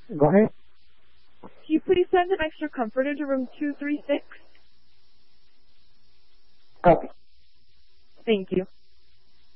Go ahead. Can you please send an extra comforter to room 236? Copy. Thank you.